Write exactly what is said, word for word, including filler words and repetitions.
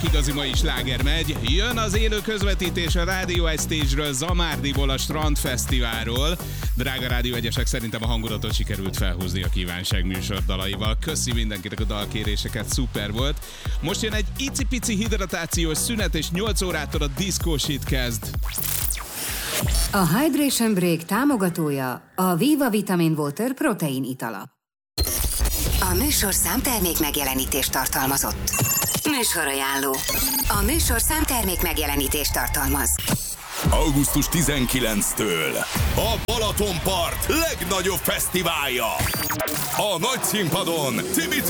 Igazi mai sláger megy. Jön az élő közvetítés a Rádió egy Stage-ről, Zamárdiból, a Strandfesztiválról. Drága Rádió egyesek, szerintem a hangulatot sikerült felhúzni a kívánság műsor dalaival. Köszi mindenkinek a dalkéréseket, szuper volt. Most jön egy icipici hidratációs szünet, és nyolc órától a Disco Shit kezd. A Hydration Break támogatója a Viva Vitamin Water protein itala. A műsorszám termék megjelenítést tartalmazott. Műsorajánló. A műsorszám termék megjelenítést tartalmaz. augusztus tizenkilencedikétől a Balatonpart legnagyobb fesztiválja. A nagy színpadon Cimica